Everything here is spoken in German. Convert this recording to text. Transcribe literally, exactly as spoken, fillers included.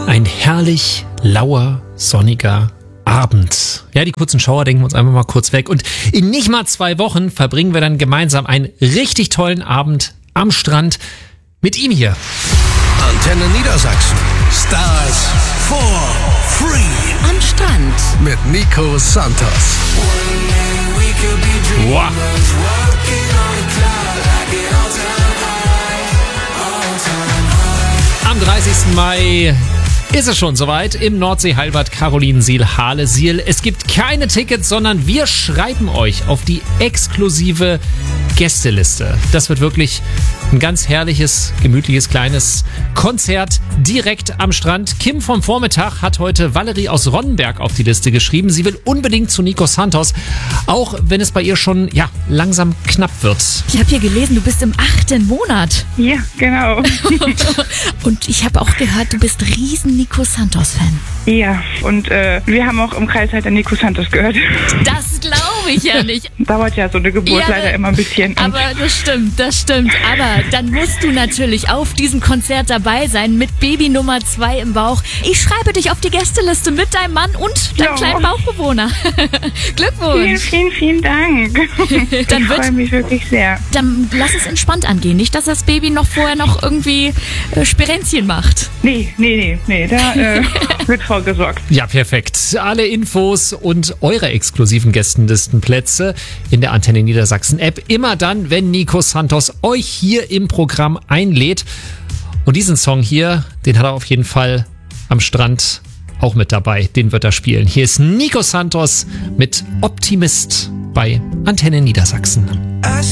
Ein herrlich lauer, sonniger Abend. Ja, die kurzen Schauer denken wir uns einfach mal kurz weg. Und in nicht mal zwei Wochen verbringen wir dann gemeinsam einen richtig tollen Abend am Strand mit ihm hier. Antenne Niedersachsen. Stars for free. Am Strand. Mit Nico Santos. Wow. Am dreißigsten Mai ist es schon soweit im Nordsee-Heilbad Carolinensiel-Halesiel. Es gibt keine Tickets, sondern wir schreiben euch auf die exklusive Gästeliste. Das wird wirklich ein ganz herrliches, gemütliches, kleines Konzert direkt am Strand. Kim vom Vormittag hat heute Valerie aus Ronnenberg auf die Liste geschrieben. Sie will unbedingt zu Nico Santos, auch wenn es bei ihr schon ja langsam knapp wird. Ich habe hier gelesen, du bist im achten Monat. Ja, genau. Und ich habe auch gehört, du bist riesen Nico Santos-Fan. Ja, und äh, wir haben auch im Kreis halt den Nico Santos gehört. Das glaube ich ja nicht. Dauert ja so eine Geburt Ja, leider immer ein bisschen. Aber das stimmt, das stimmt. Aber dann musst du natürlich auf diesem Konzert dabei sein mit Baby Nummer zwei im Bauch. Ich schreibe dich auf die Gästeliste mit deinem Mann und deinem Ja. kleinen Bauchbewohner. Vielen, Glückwunsch. vielen, vielen Dank. Dann ich wird- freue mich wirklich sehr. Dann lass es entspannt angehen. Nicht, dass das Baby noch vorher noch irgendwie äh, Spirenzchen macht. Nee, nee, nee, nee, da äh, wird vorgesorgt. Ja, perfekt. Alle Infos und eure exklusiven Gästenlistenplätze in der Antenne Niedersachsen App immer dann, wenn Nico Santos euch hier im Programm einlädt. Und diesen Song hier, den hat er auf jeden Fall am Strand auch mit dabei. Den wird er spielen. Hier ist Nico Santos mit Optimist bei Antenne Niedersachsen.